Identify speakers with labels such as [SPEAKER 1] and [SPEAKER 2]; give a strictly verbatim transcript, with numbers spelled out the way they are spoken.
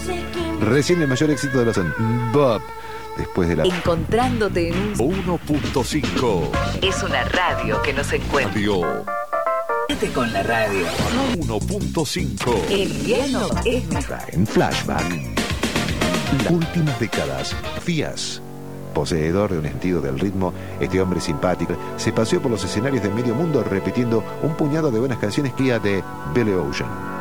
[SPEAKER 1] Recién el mayor éxito de los Bob. Después de la...
[SPEAKER 2] Encontrándote en un...
[SPEAKER 3] uno punto cinco.
[SPEAKER 2] Es una radio que nos encuentra.
[SPEAKER 3] Radio.
[SPEAKER 2] Vete con la radio.
[SPEAKER 3] uno punto cinco.
[SPEAKER 2] El invierno es mejor.
[SPEAKER 1] En Flashback. Las últimas décadas. Fías. Poseedor de un sentido del ritmo, este hombre simpático se paseó por los escenarios de medio mundo repitiendo un puñado de buenas canciones guía de Billy Ocean.